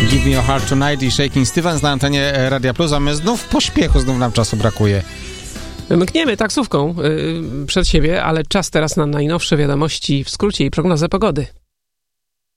Give Me Your Heart Tonight i Shaking Stevens na antenie Radia Plus, a my znów w pośpiechu, znów nam czasu brakuje. Mkniemy taksówką przed siebie, ale czas teraz na najnowsze wiadomości w skrócie i prognozę pogody.